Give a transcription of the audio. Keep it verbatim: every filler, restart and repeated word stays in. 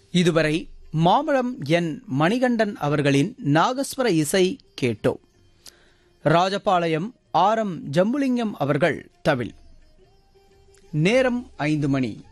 இதுவரை மாமழம் என் மணிகண்டன் அவர்களின் நாகஸ்வர இசை கேட்டோம். ராஜபாளையம் ஆர் எம் ஜம்புலிங்கம் அவர்கள் தவில். நேரம் ஐந்து மணி.